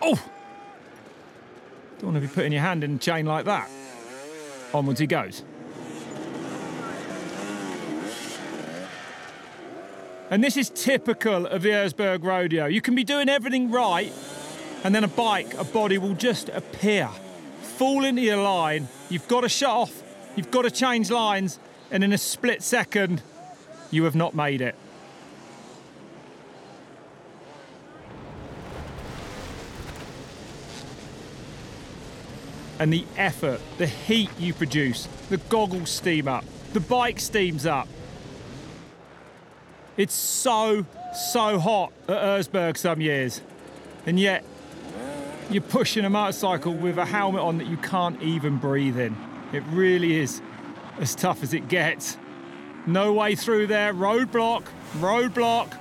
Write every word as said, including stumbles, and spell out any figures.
Oh! Don't want to be putting your hand in a chain like that. Onwards he goes. And this is typical of the Erzberg Rodeo. You can be doing everything right, and then a bike, a body will just appear. Fall into your line, you've got to shut off, you've got to change lines, and in a split second, you have not made it. And the effort, the heat you produce, the goggles steam up, the bike steams up. It's so, so hot at Erzberg some years. And yet, you're pushing a motorcycle with a helmet on that you can't even breathe in. It really is as tough as it gets. No way through there, roadblock, roadblock.